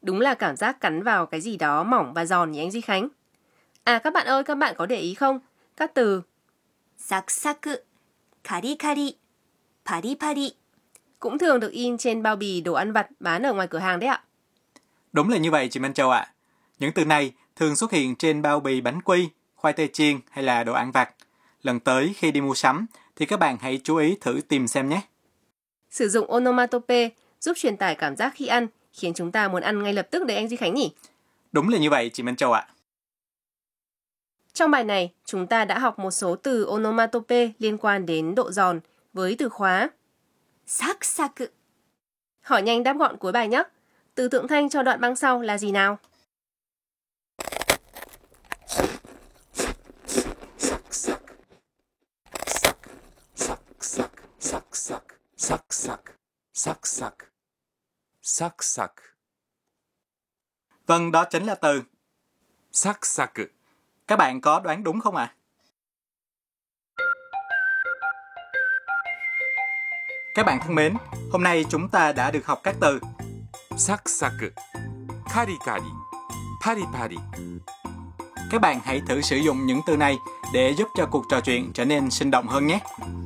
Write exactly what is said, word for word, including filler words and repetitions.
Đúng là cảm giác cắn vào cái gì đó mỏng và giòn nhỉ anh Duy Khánh? À các bạn ơi, các bạn có để ý không? Các từ Sắc sắc, kari kari, pari pari cũng thường được in trên bao bì đồ ăn vặt bán ở ngoài cửa hàng đấy ạ. Đúng là như vậy chị Minh Châu ạ. À. Những từ này thường xuất hiện trên bao bì bánh quy, khoai tây chiên hay là đồ ăn vặt. Lần tới khi đi mua sắm thì các bạn hãy chú ý thử tìm xem nhé. Sử dụng onomatope giúp truyền tải cảm giác khi ăn, khiến chúng ta muốn ăn ngay lập tức đấy anh Duy Khánh nhỉ? Đúng là như vậy chị Minh Châu ạ. À. Trong bài này, chúng ta đã học một số từ onomatope liên quan đến độ giòn với từ khóa sắc sắc. Hỏi nhanh đáp gọn cuối bài nhé. Từ tượng thanh cho đoạn băng sau là gì nào? Sắc sắc. Vâng, đó chính là từ sắc sắc. Các bạn có đoán đúng không ạ? À? Các bạn thân mến, hôm nay chúng ta đã được học các từ sắc sắc, kari kari, pari pari. Các bạn hãy thử sử dụng những từ này để giúp cho cuộc trò chuyện trở nên sinh động hơn nhé.